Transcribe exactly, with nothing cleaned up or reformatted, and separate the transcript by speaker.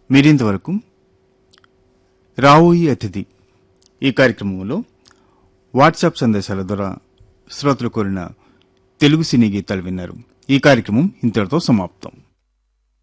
Speaker 1: మీరింతవరకు రావోయి అతిథి ఈ కార్యక్రమంలో వాట్సాప్ సందేశాల ద్వారా శ్రోతలు కోరిన తెలుగు సినీ గీతాలు విన్నారు. ఈ కార్యక్రమం ఇంతటితో సమాప్తం.